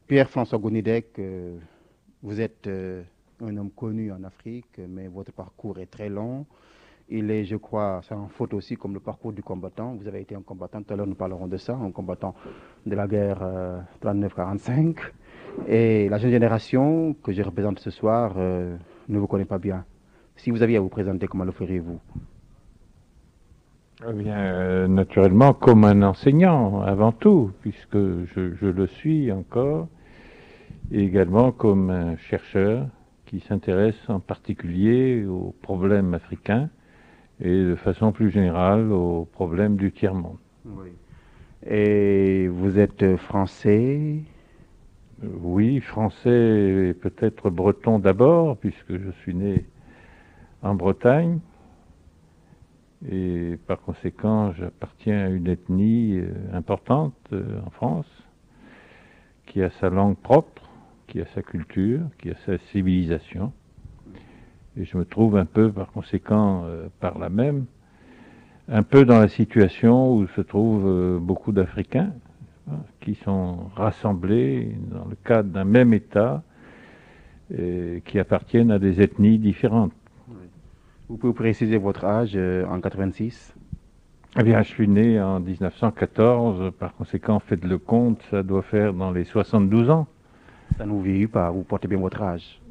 Pierre-François Gonidec, vous êtes un homme connu en Afrique, mais votre parcours est très long. Il est, je crois, ça en faute aussi comme le parcours du combattant. Vous avez été un combattant, tout à l'heure nous parlerons de ça, un combattant de la guerre 39-45. Et la jeune génération que je représente ce soir ne vous connaît pas bien. Si vous aviez à vous présenter, comment le feriez-vous? Eh bien, naturellement, comme un enseignant, avant tout, puisque je le suis encore, et également comme un chercheur qui s'intéresse en particulier aux problèmes africains et de façon plus générale aux problèmes du tiers-monde. Oui. Et vous êtes français? Oui, français et peut-être breton d'abord, puisque je suis né en Bretagne. Et par conséquent, j'appartiens à une ethnie importante en France, qui a sa langue propre, qui a sa culture, qui a sa civilisation. Et je me trouve un peu, par conséquent, par là même, un peu dans la situation où se trouvent beaucoup d'Africains qui sont rassemblés dans le cadre d'un même État et qui appartiennent à des ethnies différentes. Vous pouvez préciser votre âge en 86? Eh bien, je suis né en 1914, par conséquent, faites le compte, ça doit faire dans les 72 ans. Ça ne vous vieillit pas, vous portez bien votre âge.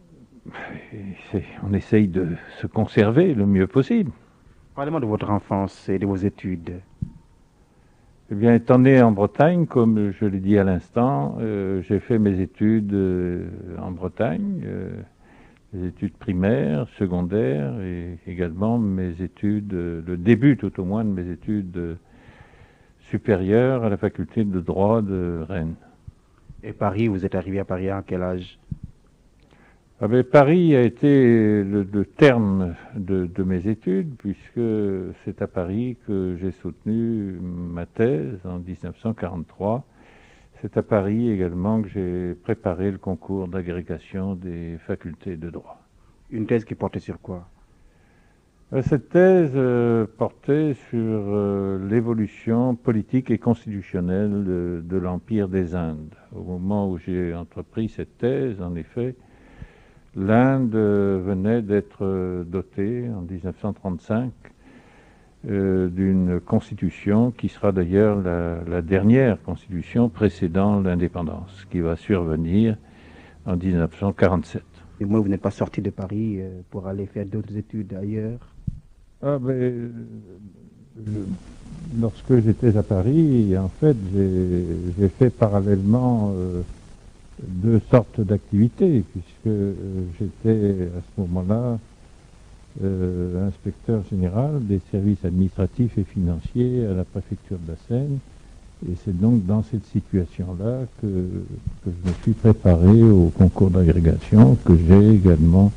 On essaye de se conserver le mieux possible. Parlez-moi de votre enfance et de vos études. Eh bien, étant né en Bretagne, comme je l'ai dit à l'instant, j'ai fait mes études en Bretagne, les études primaires, secondaires, et également mes études, le début tout au moins de mes études supérieures à la faculté de droit de Rennes. Et Paris, vous êtes arrivé à Paris à quel âge? Ah ben, Paris a été le terme de mes études, puisque c'est à Paris que j'ai soutenu ma thèse en 1943. C'est à Paris également que j'ai préparé le concours d'agrégation des facultés de droit. Une thèse qui portait sur quoi? Cette thèse portait sur l'évolution politique et constitutionnelle de l'Empire des Indes. Au moment où j'ai entrepris cette thèse, en effet, l'Inde venait d'être dotée en 1935 d'une constitution qui sera d'ailleurs la dernière constitution précédant l'indépendance, qui va survenir en 1947. Et moi, vous n'êtes pas sorti de Paris pour aller faire d'autres études ailleurs? Ah ben, lorsque j'étais à Paris, en fait, j'ai fait parallèlement deux sortes d'activités, puisque j'étais à ce moment-là inspecteur général des services administratifs et financiers à la préfecture de la Seine. Et c'est donc dans cette situation-là que je me suis préparé au concours d'agrégation, que j'ai également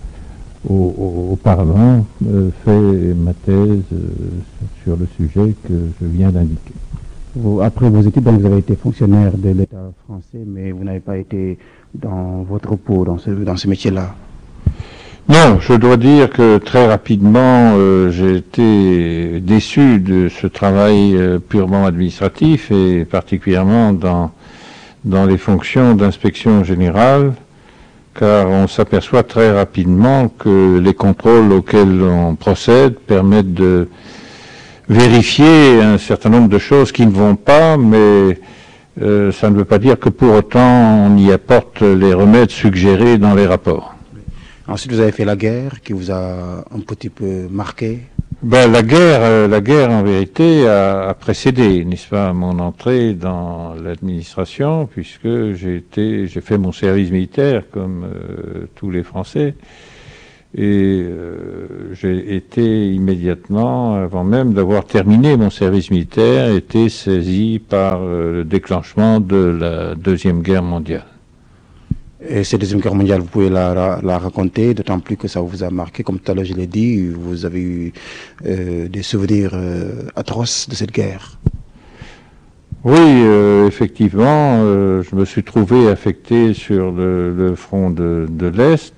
auparavant fait ma thèse sur le sujet que je viens d'indiquer. Après vos études, donc, vous avez été fonctionnaire de l'État français, mais vous n'avez pas été dans votre peau, dans ce métier-là. Non, je dois dire que très rapidement, j'ai été déçu de ce travail purement administratif et particulièrement dans les fonctions d'inspection générale, car on s'aperçoit très rapidement que les contrôles auxquels on procède permettent de vérifier un certain nombre de choses qui ne vont pas, mais ça ne veut pas dire que pour autant on y apporte les remèdes suggérés dans les rapports. Ensuite, vous avez fait la guerre qui vous a un petit peu marqué. Ben, la guerre en vérité a précédé, n'est-ce pas, mon entrée dans l'administration, puisque j'ai fait mon service militaire comme tous les Français, et j'ai été immédiatement, avant même d'avoir terminé mon service militaire, été saisi par le déclenchement de la Deuxième Guerre mondiale. Et cette Deuxième Guerre mondiale, vous pouvez la raconter, d'autant plus que ça vous a marqué. Comme tout à l'heure je l'ai dit, vous avez eu des souvenirs atroces de cette guerre. Oui, effectivement, je me suis trouvé affecté sur le front de l'Est.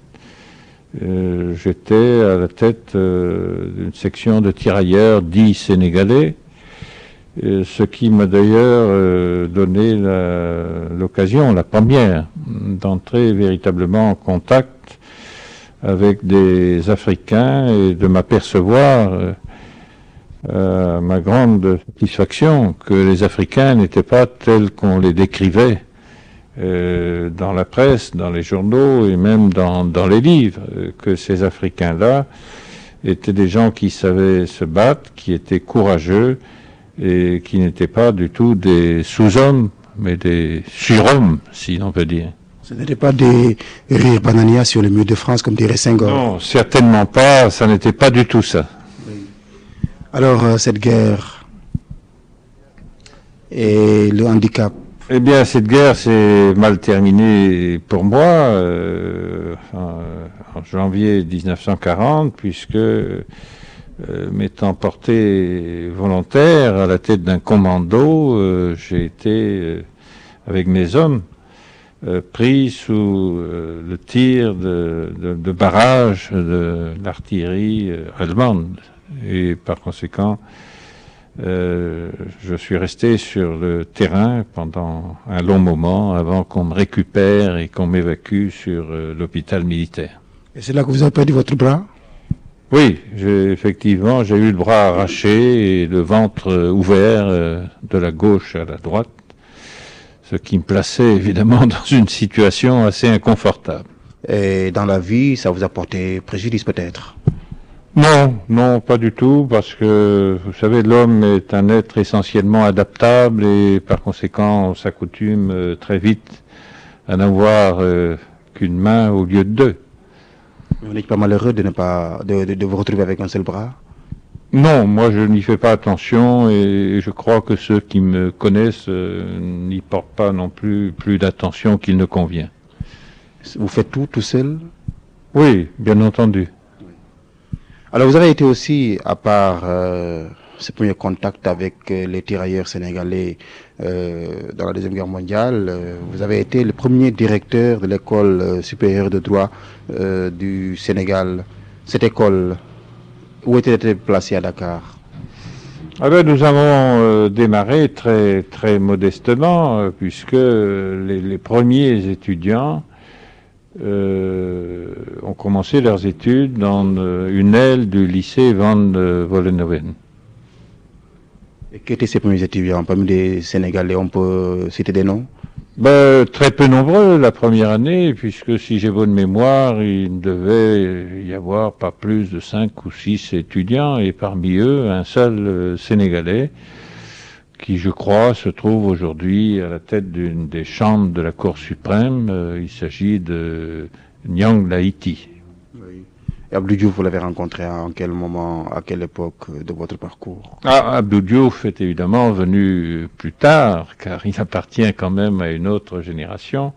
J'étais à la tête d'une section de tirailleurs dits sénégalais. ce qui m'a d'ailleurs donné l'occasion, la première, d'entrer véritablement en contact avec des Africains et de m'apercevoir, à ma grande satisfaction, que les Africains n'étaient pas tels qu'on les décrivait dans la presse, dans les journaux et même dans les livres, que ces Africains-là étaient des gens qui savaient se battre, qui étaient courageux et qui n'étaient pas du tout des sous-hommes, mais des surhommes, si l'on peut dire. Ce n'était pas des rires bananias sur les murs de France, comme dirait Senghor. Non, certainement pas, ça n'était pas du tout ça. Alors, cette guerre et le handicap. Eh bien, cette guerre s'est mal terminée pour moi en janvier 1940, puisque m'étant porté volontaire à la tête d'un commando, j'ai été, avec mes hommes, pris sous le tir de barrage de l'artillerie allemande. Et par conséquent, je suis resté sur le terrain pendant un long moment avant qu'on me récupère et qu'on m'évacue sur l'hôpital militaire. Et c'est là que vous avez perdu votre bras? Oui, effectivement, j'ai eu le bras arraché et le ventre ouvert de la gauche à la droite, ce qui me plaçait évidemment dans une situation assez inconfortable. Et dans la vie, ça vous a porté préjudice peut-être? Non, non, pas du tout, parce que, vous savez, l'homme est un être essentiellement adaptable et par conséquent, on s'accoutume très vite à n'avoir qu'une main au lieu de deux. Vous n'êtes pas malheureux de vous retrouver avec un seul bras? Non, moi je n'y fais pas attention et je crois que ceux qui me connaissent n'y portent pas non plus d'attention qu'il ne convient. Vous faites tout seul? Oui, bien entendu. Alors vous avez été aussi, à part ce premier contact avec les tirailleurs sénégalais dans la Deuxième Guerre mondiale, vous avez été le premier directeur de l'école supérieure de droit du Sénégal. Cette école, où était-elle placée à Dakar? Ah ben, nous avons démarré très, très modestement, puisque les premiers étudiants ont commencé leurs études dans une aile du lycée Van Vollenhoven. Et qui étaient ces premiers étudiants? Parmi les Sénégalais, on peut citer des noms? Ben, très peu nombreux la première année, puisque si j'ai bonne mémoire, il devait y avoir pas plus de 5 ou 6 étudiants, et parmi eux, un seul Sénégalais, qui, je crois, se trouve aujourd'hui à la tête d'une des chambres de la Cour suprême. Il s'agit de Nyang Laïti. Oui. Et Abdou Diouf, vous l'avez rencontré en quel moment, à quelle époque de votre parcours? Abdou Diouf est évidemment venu plus tard, car il appartient quand même à une autre génération.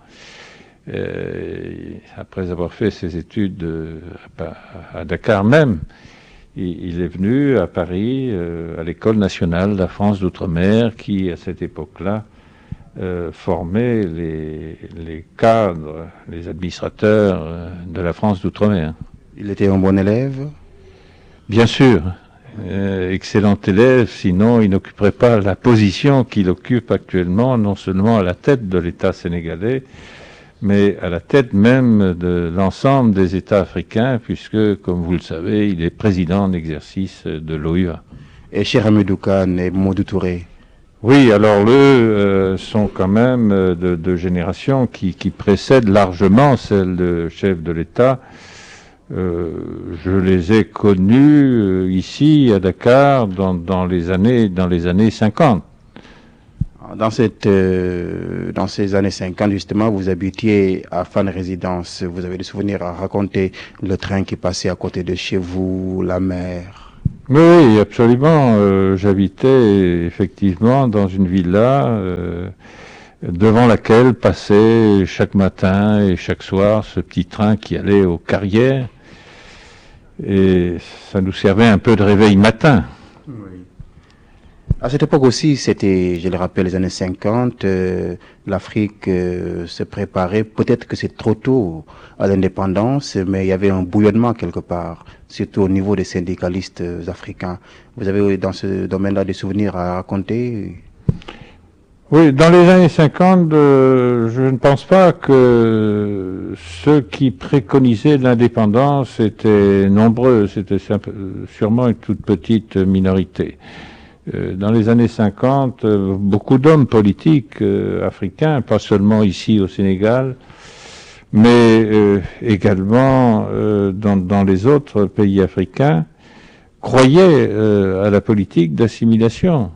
Après avoir fait ses études à Dakar même, il est venu à Paris, à l'École nationale de la France d'outre-mer, qui, à cette époque-là, formait les cadres, les administrateurs de la France d'outre-mer. Il était un bon élève? Bien sûr, excellent élève, sinon il n'occuperait pas la position qu'il occupe actuellement, non seulement à la tête de l'État sénégalais, mais à la tête même de l'ensemble des États africains, puisque, comme vous le savez, il est président en exercice de l'OUA. Et Cheikh Hamidou Kane et Mamadou Touré? Oui, alors eux sont quand même de générations qui précèdent largement celle de chef de l'État. Je les ai connus ici à Dakar dans les années 50. Dans ces années 50, justement, vous habitiez à Fann Résidence. Vous avez des souvenirs à raconter, le train qui passait à côté de chez vous, la mer? Oui, absolument. J'habitais effectivement dans une villa devant laquelle passait chaque matin et chaque soir ce petit train qui allait aux carrières. Et ça nous servait un peu de réveil matin. Oui. À cette époque aussi, c'était, je le rappelle, les années 50, l'Afrique se préparait, peut-être que c'est trop tôt à l'indépendance, mais il y avait un bouillonnement quelque part, surtout au niveau des syndicalistes africains. Vous avez dans ce domaine-là des souvenirs à raconter? Oui, dans les années 50, je ne pense pas que ceux qui préconisaient l'indépendance étaient nombreux, c'était sûrement une toute petite minorité. Dans les années 50, beaucoup d'hommes politiques africains, pas seulement ici au Sénégal, mais également dans les autres pays africains, croyaient à la politique d'assimilation.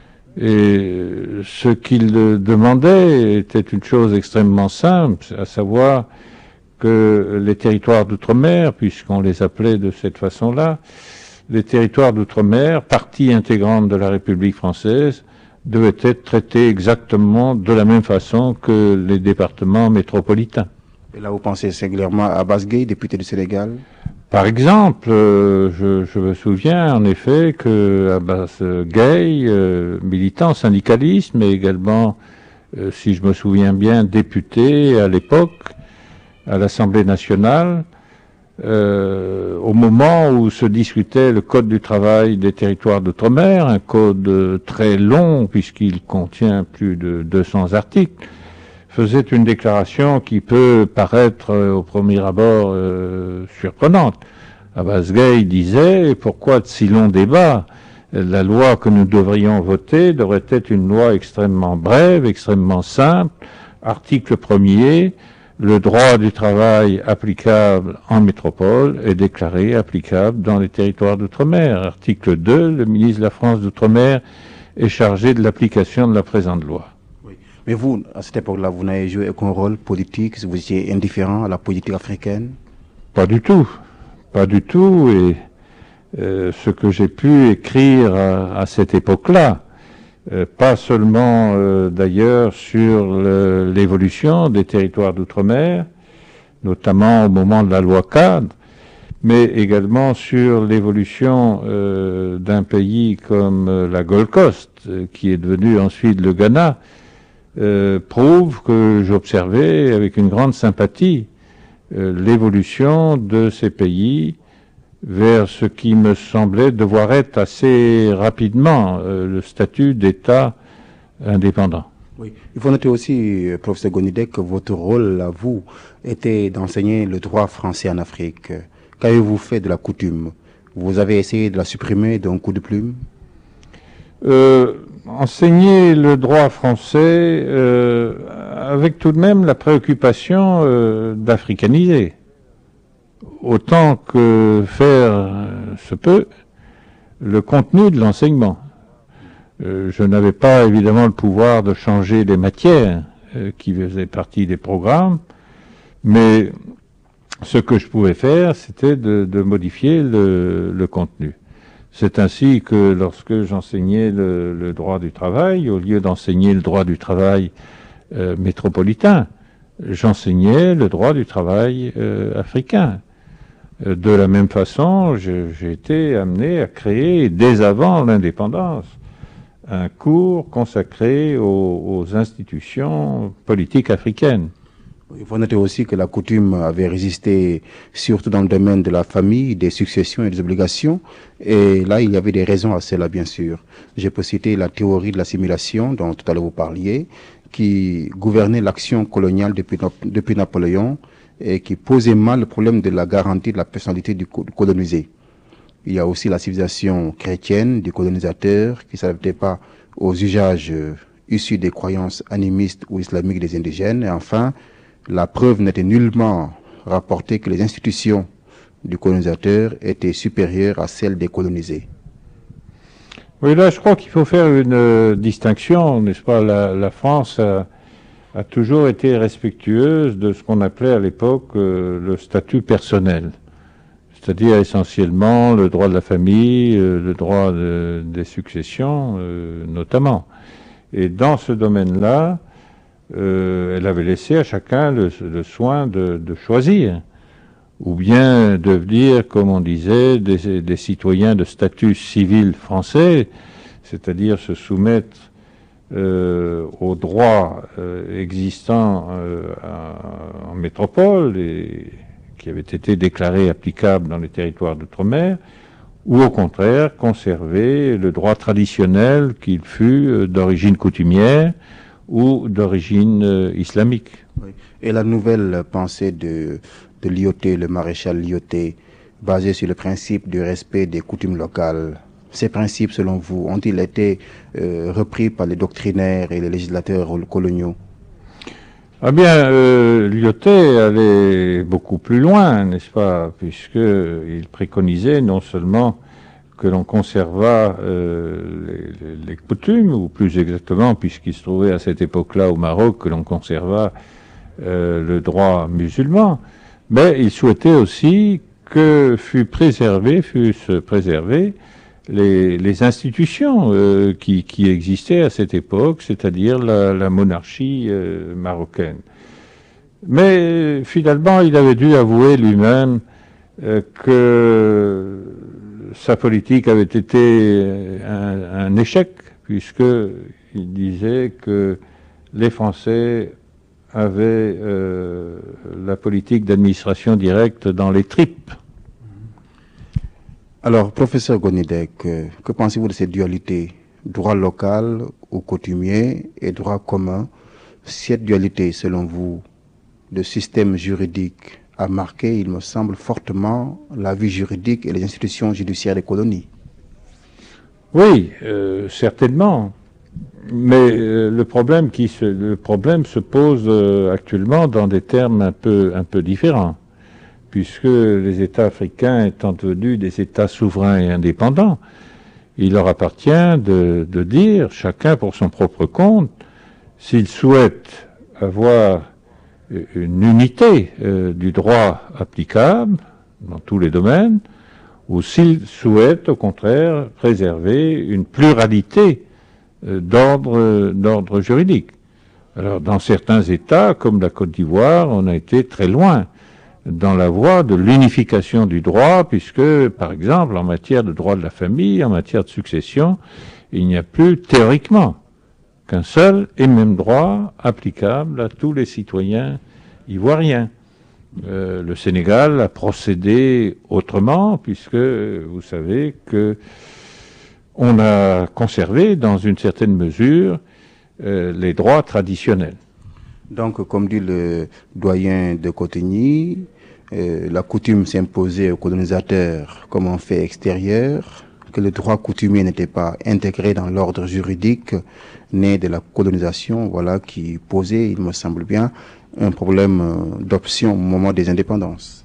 Et ce qu'ils demandaient était une chose extrêmement simple, à savoir que les territoires d'outre-mer, puisqu'on les appelait de cette façon-là, les territoires d'outre-mer, partie intégrante de la République française, devaient être traités exactement de la même façon que les départements métropolitains. Et là, vous pensez singulièrement à Abbas Gueye, député du Sénégal? Par exemple, je me souviens en effet que Abbas Gueye, militant syndicaliste, mais également, si je me souviens bien, député à l'époque à l'Assemblée nationale, au moment où se discutait le Code du travail des territoires d'outre-mer, un code très long puisqu'il contient plus de 200 articles, faisait une déclaration qui peut paraître au premier abord surprenante. Abbas Gueye disait, pourquoi de si longs débats? La loi que nous devrions voter devrait être une loi extrêmement brève, extrêmement simple. Article 1er, le droit du travail applicable en métropole est déclaré applicable dans les territoires d'outre-mer. Article 2, le ministre de la France d'outre-mer est chargé de l'application de la présente loi. Mais vous, à cette époque-là, vous n'avez joué aucun rôle politique, vous étiez indifférent à la politique africaine? Pas du tout. Pas du tout. Et ce que j'ai pu écrire à cette époque-là, pas seulement d'ailleurs sur l'évolution des territoires d'outre-mer, notamment au moment de la loi cadre, mais également sur l'évolution d'un pays comme la Gold Coast, qui est devenu ensuite le Ghana, prouve que j'observais avec une grande sympathie l'évolution de ces pays vers ce qui me semblait devoir être assez rapidement le statut d'État indépendant. Oui. Il faut noter aussi, professeur Gonidec, que votre rôle, à vous, était d'enseigner le droit français en Afrique. Qu'avez-vous fait de la coutume? Vous avez essayé de la supprimer d'un coup de plume? Enseigner le droit français avec tout de même la préoccupation d'africaniser. Autant que faire se peut le contenu de l'enseignement. Je n'avais pas évidemment le pouvoir de changer les matières qui faisaient partie des programmes, mais ce que je pouvais faire, c'était de modifier le contenu. C'est ainsi que lorsque j'enseignais le droit du travail, au lieu d'enseigner le droit du travail métropolitain, j'enseignais le droit du travail africain. De la même façon, j'ai été amené à créer, dès avant l'indépendance, un cours consacré aux institutions politiques africaines. Il faut noter aussi que la coutume avait résisté surtout dans le domaine de la famille, des successions et des obligations. Et là, il y avait des raisons à cela, bien sûr. Je peux citer la théorie de l'assimilation dont tout à l'heure vous parliez, qui gouvernait l'action coloniale depuis Napoléon et qui posait mal le problème de la garantie de la personnalité du colonisé. Il y a aussi la civilisation chrétienne du colonisateur qui ne s'adaptait pas aux usages issus des croyances animistes ou islamiques des indigènes. Et enfin, la preuve n'était nullement rapportée que les institutions du colonisateur étaient supérieures à celles des colonisés. Oui, là, je crois qu'il faut faire une distinction, n'est-ce pas? La France a toujours été respectueuse de ce qu'on appelait à l'époque le statut personnel, c'est-à-dire essentiellement le droit de la famille, le droit des successions, notamment. Et dans ce domaine-là, elle avait laissé à chacun le soin de choisir, ou bien devenir, comme on disait, des citoyens de statut civil français, c'est-à-dire se soumettre aux droits existants en métropole et qui avaient été déclarés applicables dans les territoires d'outre-mer, ou au contraire conserver le droit traditionnel qu'il fût d'origine coutumière ou d'origine islamique. Oui. Et la nouvelle pensée de Lyautey, le maréchal Lyautey, basée sur le principe du respect des coutumes locales, ces principes, selon vous, ont-ils été repris par les doctrinaires et les législateurs coloniaux? Ah bien, Lyautey allait beaucoup plus loin, n'est-ce pas, puisqu'il préconisait non seulement que l'on conservât les coutumes, ou plus exactement, puisqu'il se trouvait à cette époque-là au Maroc, que l'on conservât le droit musulman, mais il souhaitait aussi que fussent préservées les institutions qui existaient à cette époque, c'est-à-dire la monarchie marocaine. Mais finalement, il avait dû avouer lui-même que sa politique avait été un échec, puisqu'il disait que les Français avaient la politique d'administration directe dans les tripes. Alors, professeur Gonidec, que pensez-vous de cette dualité, droit local ou coutumier et droit commun? Cette dualité, selon vous, de système juridique a marqué, il me semble, fortement la vie juridique et les institutions judiciaires des colonies. Oui, certainement. Mais le problème se pose actuellement dans des termes un peu différents, puisque les États africains étant devenus des États souverains et indépendants, il leur appartient de dire, chacun pour son propre compte, s'ils souhaitent avoir une unité du droit applicable dans tous les domaines, ou s'ils souhaitent au contraire préserver une pluralité d'ordre juridique. Alors dans certains États, comme la Côte d'Ivoire, on a été très loin dans la voie de l'unification du droit, puisque, par exemple, en matière de droit de la famille, en matière de succession, il n'y a plus théoriquement qu'un seul et même droit applicable à tous les citoyens ivoiriens. Le Sénégal a procédé autrement, puisque vous savez que on a conservé, dans une certaine mesure, les droits traditionnels. Donc, comme dit le doyen de Cotigny, la coutume s'imposait aux colonisateurs comme un fait extérieur, que le droit coutumier n'était pas intégré dans l'ordre juridique né de la colonisation, voilà, qui posait, il me semble bien, un problème d'option au moment des indépendances.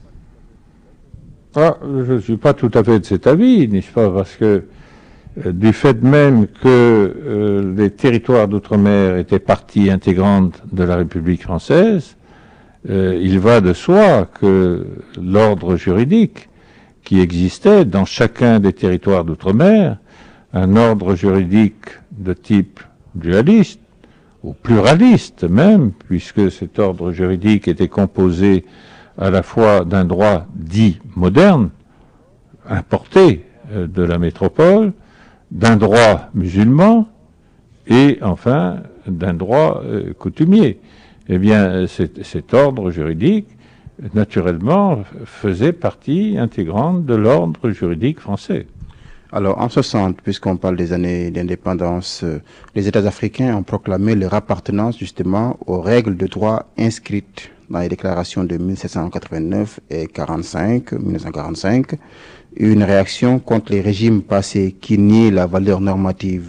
Ah, je ne suis pas tout à fait de cet avis, n'est-ce pas, parce que du fait même que les territoires d'outre-mer étaient partie intégrante de la République française, il va de soi que l'ordre juridique qui existait dans chacun des territoires d'outre-mer, un ordre juridique de type dualiste, ou pluraliste même, puisque cet ordre juridique était composé à la fois d'un droit dit moderne, importé de la métropole, d'un droit musulman et enfin d'un droit coutumier. Eh bien, cet ordre juridique, naturellement, faisait partie intégrante de l'ordre juridique français. Alors, en 60, puisqu'on parle des années d'indépendance, les États africains ont proclamé leur appartenance justement aux règles de droit inscrites dans les déclarations de 1789 et 1945, une réaction contre les régimes passés qui nient la valeur normative.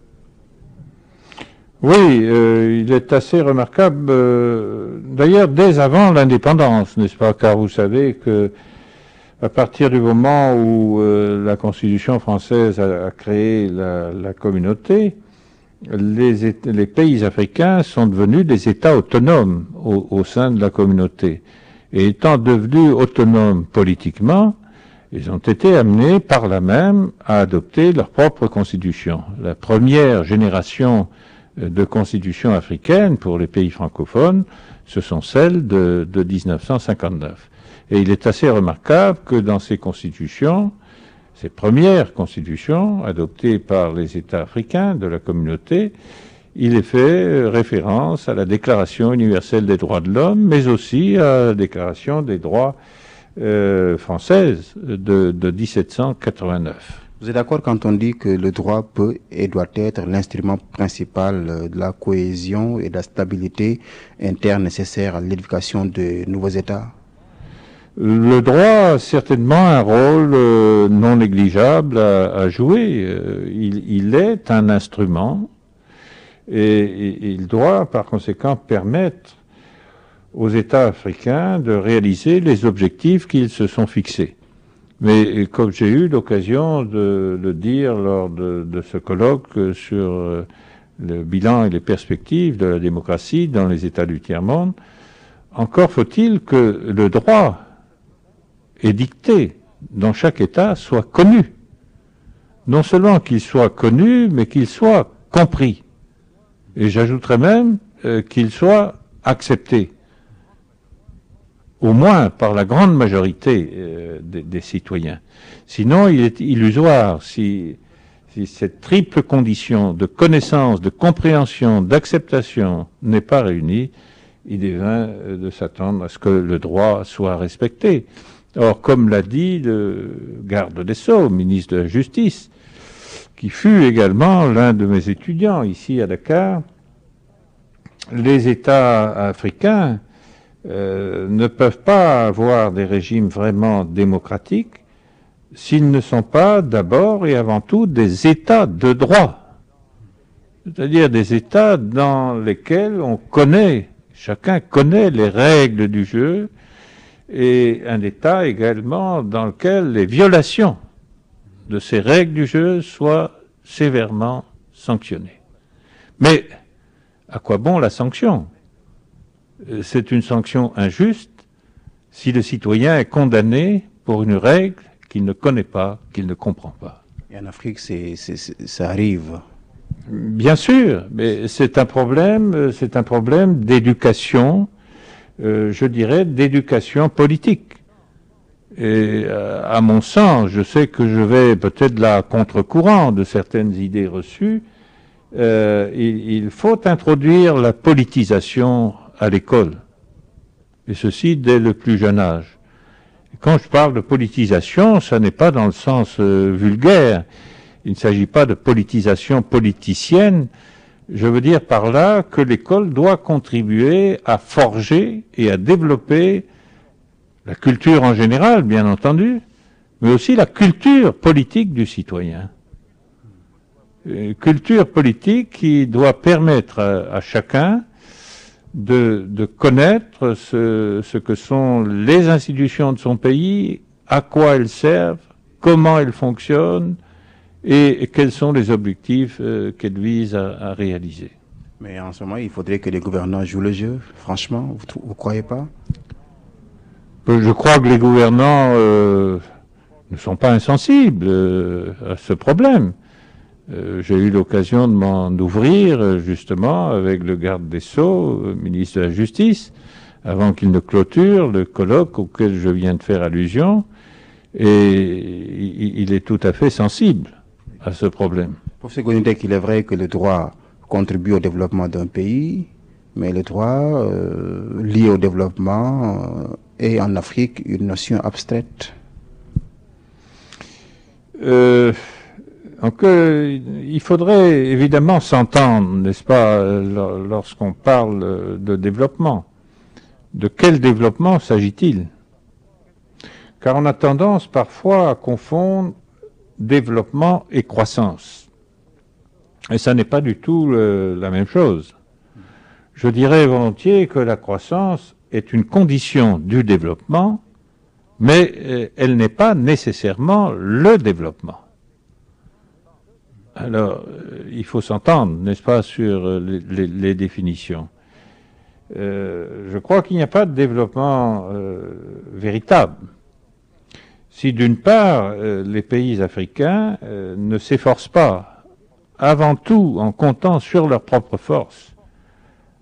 Oui, il est assez remarquable, d'ailleurs dès avant l'indépendance, n'est-ce pas, car vous savez que à partir du moment où la Constitution française a créé la communauté, les pays africains sont devenus des États autonomes au sein de la communauté. Et étant devenus autonomes politiquement, ils ont été amenés par là même à adopter leur propre constitution. La première génération de constitutions africaines pour les pays francophones, ce sont celles de 1959. Et il est assez remarquable que dans ces constitutions, ces premières constitutions adoptées par les États africains de la communauté, il est fait référence à la Déclaration universelle des droits de l'homme, mais aussi à la Déclaration des droits française de 1789. Vous êtes d'accord quand on dit que le droit peut et doit être l'instrument principal de la cohésion et de la stabilité interne nécessaire à l'éducation de nouveaux États? Le droit a certainement un rôle non négligeable à jouer. Il est un instrument et il doit par conséquent permettre aux États africains de réaliser les objectifs qu'ils se sont fixés. Mais comme j'ai eu l'occasion de le dire lors de ce colloque sur le bilan et les perspectives de la démocratie dans les États du tiers-monde, encore faut-il que le droit édicté dans chaque État soit connu. Non seulement qu'il soit connu, mais qu'il soit compris. Et j'ajouterais même qu'il soit accepté. Au moins par la grande majorité des citoyens. Sinon, il est illusoire si cette triple condition de connaissance, de compréhension, d'acceptation n'est pas réunie, il est vain de s'attendre à ce que le droit soit respecté. Or, comme l'a dit le garde des Sceaux, ministre de la Justice, qui fut également l'un de mes étudiants ici à Dakar, les États africains ne peuvent pas avoir des régimes vraiment démocratiques s'ils ne sont pas d'abord et avant tout des États de droit. C'est-à-dire des États dans lesquels on connaît, chacun connaît les règles du jeu, et un État également dans lequel les violations de ces règles du jeu soient sévèrement sanctionnées. Mais à quoi bon la sanction ? C'est une sanction injuste si le citoyen est condamné pour une règle qu'il ne connaît pas, qu'il ne comprend pas. Et en Afrique, ça arrive. Bien sûr, mais c'est un problème d'éducation, je dirais d'éducation politique. Et à mon sens, je sais que je vais peut-être là à contre-courant de certaines idées reçues, il faut introduire la politisation à l'école, et ceci dès le plus jeune âge. Et quand je parle de politisation, ça n'est pas dans le sens vulgaire, il ne s'agit pas de politisation politicienne, je veux dire par là que l'école doit contribuer à forger et à développer la culture en général, bien entendu, mais aussi la culture politique du citoyen. Une culture politique qui doit permettre à chacun de connaître ce que sont les institutions de son pays, à quoi elles servent, comment elles fonctionnent et quels sont les objectifs qu'elles visent à réaliser. Mais en ce moment, il faudrait que les gouvernants jouent le jeu, franchement, vous croyez pas? Je crois que les gouvernants ne sont pas insensibles à ce problème. J'ai eu l'occasion de m'en ouvrir justement avec le garde des Sceaux, ministre de la Justice, avant qu'il ne clôture le colloque auquel je viens de faire allusion, et il est tout à fait sensible à ce problème. Professeur Gonidec, il est vrai que le droit contribue au développement d'un pays, mais le droit lié au développement est en Afrique une notion abstraite. Donc, il faudrait évidemment s'entendre, n'est-ce pas, lorsqu'on parle de développement. De quel développement s'agit-il? Car on a tendance parfois à confondre développement et croissance. Et ça n'est pas du tout la même chose. Je dirais volontiers que la croissance est une condition du développement, mais elle n'est pas nécessairement le développement. Alors, il faut s'entendre, n'est-ce pas, sur les définitions. Je crois qu'il n'y a pas de développement véritable. Si d'une part, les pays africains ne s'efforcent pas, avant tout en comptant sur leurs propres forces,